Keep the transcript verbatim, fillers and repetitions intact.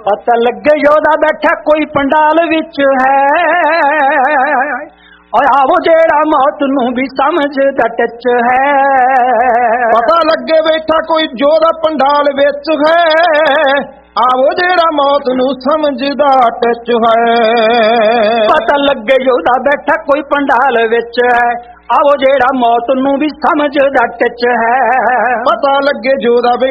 पता लगे योदा बैठा कोई पंडाल विच है और आवो जेड़ा मौत नू भी समझदा टच है। पता लगे बैठा कोई जोदा पंडाल विच है आवो जेड़ा मौत नू समझदा टच है। पता लगे योदा बैठा कोई पंडाल विच है आवो जेड़ा मौत नू भी समझदा टच है। पता लगे जोदा